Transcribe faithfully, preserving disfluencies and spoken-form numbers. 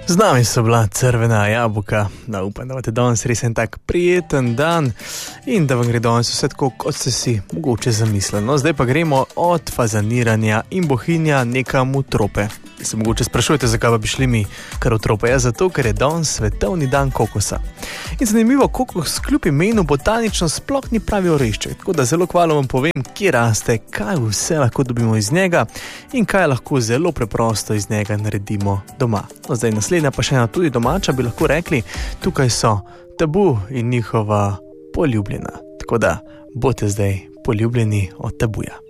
Z nami so bila Crvena jabolka. Da, upam, da imate danes res en tak prijeten dan in da vam gre danes vse tako, kot ste si mogoče zamislili. No, zdaj pa gremo od fazaniranja in bohinja nekam v trope. Se mogoče sprašujete, zakaj pa bi šli mi kar v trope. Ja, zato, ker je danes svetovni dan kokosa. In zanimivo, kokos kljub imenu botanično sploh ni pravi orešček. Tako da zelo kmalu vam povem, kje raste, kaj vse lahko dobimo iz njega in kaj lahko zelo preprosto iz njega naredimo doma. No, zdaj naslednja pa še ena tudi domača, bi lahko rekli, tukaj so Tabu in njihova poljubljena. Tako da bote zdaj poljubljeni od Tabuja.